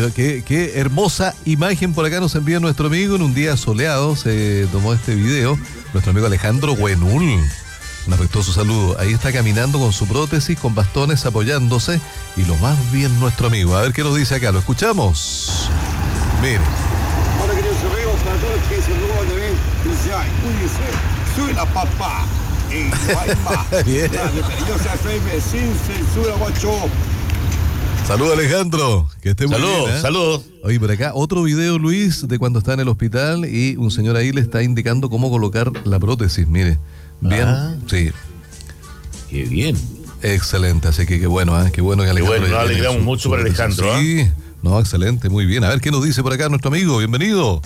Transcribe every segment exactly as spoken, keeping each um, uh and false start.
qué, qué, qué hermosa imagen por acá nos envía nuestro amigo en un día soleado. Se tomó este video, nuestro amigo Alejandro Buenul. Un afectuoso saludo. Ahí está caminando con su prótesis, con bastones apoyándose. Y lo más bien nuestro amigo. A ver qué nos dice acá. ¿Lo escuchamos? Mire. Hola, queridos amigos, para todos los que se roban de mí, decía, cuídense, soy la papá. Y no hay más. Bien. Yo soy F M, sin censura, guacho. Saludos, Alejandro. Que esté muy Saludos, bien, ¿eh? saludos. Oye, por acá otro video, Luis, de cuando está en el hospital y un señor ahí le está indicando cómo colocar la prótesis. Mire. Bien. Ah. Sí. Qué bien. Excelente, así que qué bueno, ¿eh? Qué bueno que Alejandro. Qué bueno, nos alegramos su, mucho su por Alejandro. Sí, ¿eh? No, excelente, muy bien. A ver qué nos dice por acá nuestro amigo. Bienvenido.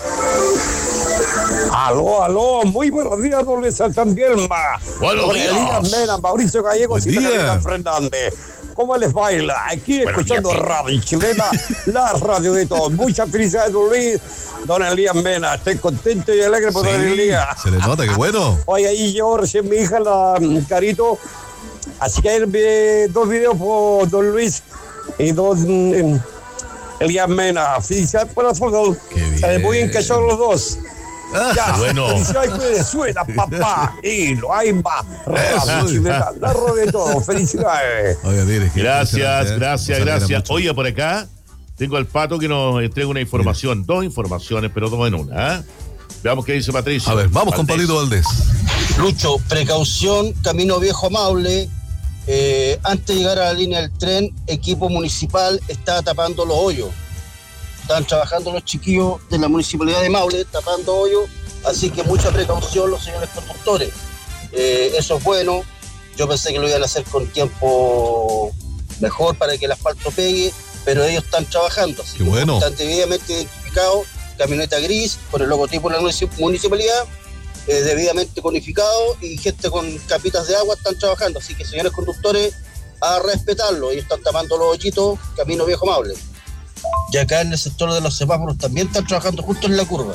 Aló, aló, muy buenos días, don Luis Santandelma. Buenos días. Elías Mena, Mauricio Gallegos y Carolina Fernández. ¿Cómo les baila? Aquí Buenos escuchando días. Radio Chilena, la radio de todos. Muchas felicidades, don Luis. Don Elías Mena, estoy contento y alegre por Sí, don Elías. se le nota, qué bueno. Oye, ahí yo recién mi hija, la mm, Carito, así que ayer vi dos videos por don Luis y dos mm, Elías Mena. Felicidades por la foto. Qué bien. Se muy bien cachados los dos. Ya, bueno. felicidades, cuídate, suena, papá. Y lo hay más. Radio Eso. Chilena, la radio de todos. Felicidades. Oye, mire, qué Gracias, impresionante, ¿eh? gracias, Nos alegra gracias. mucho. Oye, por acá tengo al Pato que nos entrega una información, dos informaciones, pero dos en una. ¿eh? Veamos qué dice Patricio. A ver, vamos con Valdés. Palito Valdés. Lucho, precaución, Camino Viejo Maule. Eh, antes de llegar a la línea del tren, equipo municipal está tapando los hoyos. Están trabajando los chiquillos de la municipalidad de Maule, tapando hoyos, así que mucha precaución los señores conductores. Eh, eso es bueno. Yo pensé que lo iban a hacer con tiempo mejor para que el asfalto pegue, pero ellos están trabajando. Así Qué que bueno. están debidamente identificados, camioneta gris con el logotipo de la municipalidad, eh, debidamente conificado y gente con capitas de agua están trabajando. Así que, señores conductores, a respetarlo. Ellos están tapando los hoyitos, Camino Viejo Maule. Y acá en el sector de los semáforos también están trabajando justo en la curva.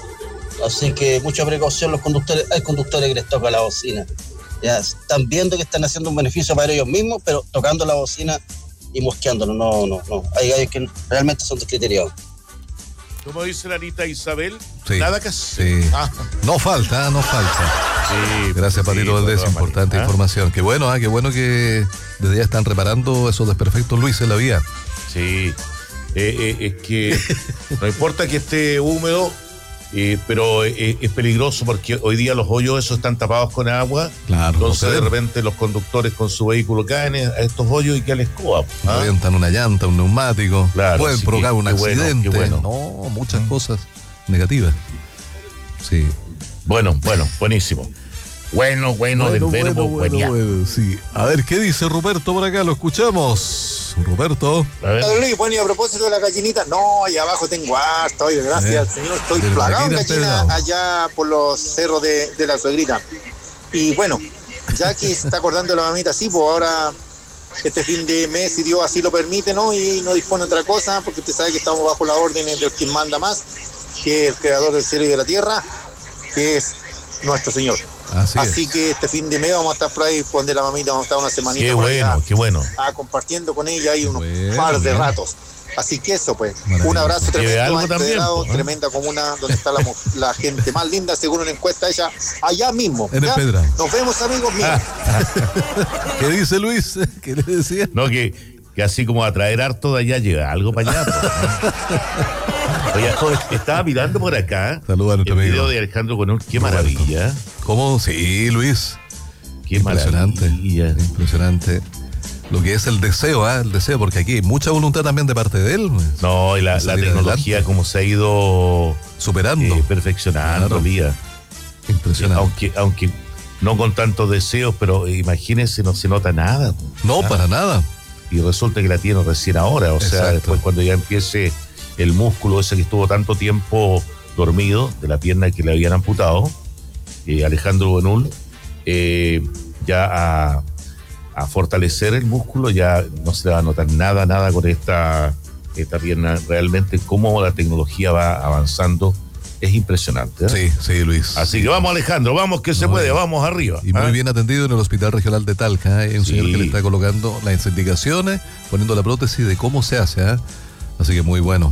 Así que mucha precaución los conductores. Hay conductores que les toca la bocina. Ya están viendo que están haciendo un beneficio para ellos mismos, pero tocando la bocina y mosqueándolo. No, no, no. Hay gallos que realmente son descriteriados. Como dice la Anita Isabel, Sí. nada que hacer. Sí. Ah, No falta, no falta. sí, Gracias, sí, Palito por Valdés, todas importante maneras, ¿eh? información. Qué bueno, ah, qué bueno que desde ya están reparando esos desperfectos, Luis, en la vía. Sí, eh, eh, es que no importa que esté húmedo, eh, pero eh, es peligroso porque hoy día los hoyos esos están tapados con agua. Claro, no Entonces se de ven. repente los conductores con su vehículo caen a estos hoyos y que les escoba. ¿ah? Revientan una llanta, un neumático, Claro, pueden así provocar que un qué bueno, accidente. qué bueno. No, muchas cosas negativas. Sí. Bueno, bueno, buenísimo. Bueno, bueno, del verbo buenear. bueno, sí. A ver, ¿qué dice Ruperto por acá? Lo escuchamos. Ruperto. A ver. Don Luis, bueno, y a propósito de la gallinita, no, allá abajo tengo harto, oye, gracias, Eh, señor, estoy de la plagado de gallina gallina empedrado. allá por los cerros de, de la suegrita. Y bueno, ya que se está acordando la mamita, sí, pues ahora este fin de mes, si Dios así lo permite, ¿no? Y no dispone otra cosa, porque usted sabe que estamos bajo las órdenes de quien manda más, que es el creador del cielo y de la tierra, que es nuestro Señor. Así, Así es. que este fin de mes vamos a estar por ahí, por donde la mamita, vamos a estar una semanita Qué por allá, bueno, qué bueno. ah, compartiendo con ella ahí unos Bueno, par de bien. ratos. Así que eso, pues, Maravilloso. un abrazo Lleve tremendo algo a también, Empedrado, pues, ¿eh? tremenda comuna donde está la, mo- la gente más linda, según una encuesta ella, allá mismo. En ¿ya? Empedrado. Nos vemos, amigos míos. ¿Qué dice Luis? ¿Qué le decía? No, que, que así como a traer harto de allá llega algo para allá. pues, ¿no? Oye, joder, estaba mirando por acá Saluda a nuestro el amigo. video de Alejandro Conul. Qué maravilla. ¿Cómo? Sí, Luis. Qué Impresionante. maravilla. Impresionante. Lo que es el deseo, ¿ah? El deseo, porque aquí hay mucha voluntad también de parte de él. pues, No, y la, De la salir tecnología adelante. como se ha ido Superando. eh, perfeccionando, Claro. Lía. Impresionante. Aunque, aunque no con tantos deseos, pero imagínense, no se nota nada. No, Ah, para nada. Y resulta que la tiene recién ahora. O sea, Exacto. después cuando ya empiece el músculo ese que estuvo tanto tiempo dormido, de la pierna que le habían amputado, eh, Alejandro Buenul, eh, ya a, a fortalecer el músculo, ya no se le va a notar nada, nada con esta, esta pierna. Realmente cómo la tecnología va avanzando es impresionante. ¿eh? Sí, sí, Luis. Así que vamos, Alejandro, vamos que se Muy puede, bien. vamos arriba. Y muy ¿ah? bien atendido en el Hospital Regional de Talca. ¿eh? Hay un Sí. señor que le está colocando las indicaciones, poniendo la prótesis de cómo se hace. ¿eh? Así que muy bueno.